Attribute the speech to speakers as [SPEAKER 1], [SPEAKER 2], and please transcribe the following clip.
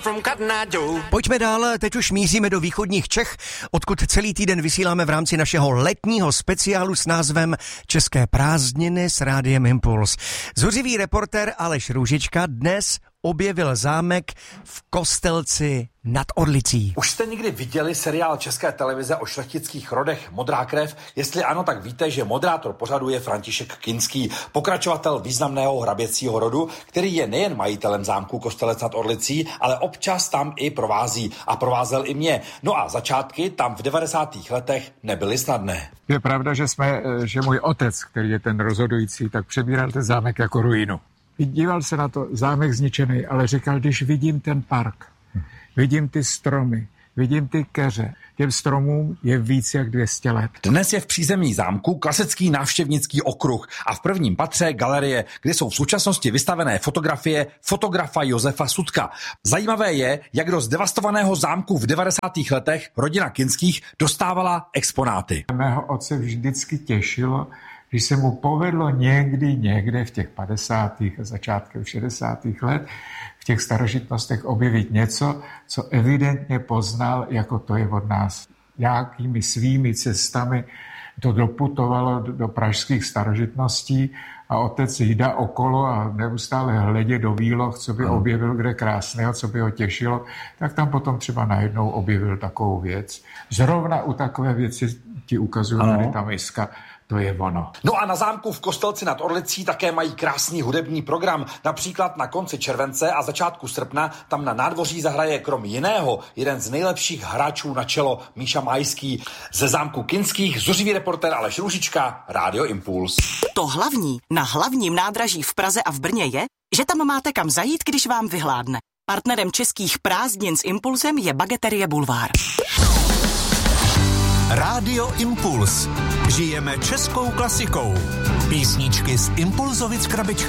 [SPEAKER 1] Pojďme dál, teď už míříme do východních Čech, odkud celý týden vysíláme v rámci našeho letního speciálu s názvem České prázdniny s Rádiem Impuls. Zuřivý reportér Aleš Růžička dnes objevil zámek v Kostelci nad Orlicí.
[SPEAKER 2] Už jste někdy viděli seriál České televize o šlechtických rodech Modrá krev? Jestli ano, tak víte, že moderátor pořadu je František Kinský, pokračovatel významného hraběcího rodu, který je nejen majitelem zámku Kostelec nad Orlicí, ale občas tam i provází a provázel i mě. No a začátky tam v 90. letech nebyly snadné.
[SPEAKER 3] Je pravda, že můj otec, který je ten rozhodující, tak přebíral ten zámek jako ruinu. Díval se na to, zámek zničený, ale říkal, když vidím ten park, vidím ty stromy, vidím ty keře, těm stromům je víc jak 200 let.
[SPEAKER 2] Dnes je v přízemí zámku klasický návštěvnický okruh a v prvním patře galerie, kde jsou v současnosti vystavené fotografie fotografa Josefa Sudka. Zajímavé je, jak do zdevastovaného zámku v 90. letech rodina Kinských dostávala exponáty.
[SPEAKER 3] Mého otce vždycky těšilo, když se mu povedlo někde v těch 50. a začátkem 60. let v těch starožitnostech objevit něco, co evidentně poznal, jako to je od nás. Nějakými svými cestami to doputovalo do pražských starožitností a otec jde okolo a neustále hledě do výloh, co by objevil kde krásného, co by ho těšilo, tak tam potom třeba najednou objevil takovou věc. Zrovna u takové věci ti ukazuju tady ta miska. To je ono.
[SPEAKER 2] No a na zámku v Kostelci nad Orlicí také mají krásný hudební program. Například na konci července a začátku srpna tam na nádvoří zahraje krom jiného jeden z nejlepších hráčů na čelo Míša Majský. Ze zámku Kinských zuřivý reportér Aleš Růžička, Rádio Impuls.
[SPEAKER 4] To hlavní na hlavním nádraží v Praze a v Brně je, že tam máte kam zajít, když vám vyhládne. Partnerem českých prázdnin s Impulsem je Bageterie Bulvár.
[SPEAKER 5] Rádio Impuls. Žijeme českou klasikou. Písničky z Impulzovic krabičky.